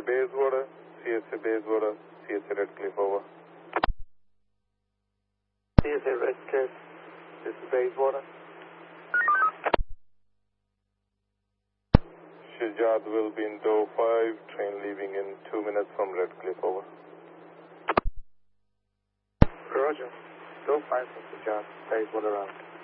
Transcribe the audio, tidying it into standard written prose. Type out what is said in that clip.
Bayswater, CSA Bayswater, CSA Redcliffe, over. CSA Redcliffe, this is Bayswater. Shahjad will be in door 5, train leaving in 2 minutes from Redcliffe, over. Roger. Door 5 from Shahjad, Bayswater out.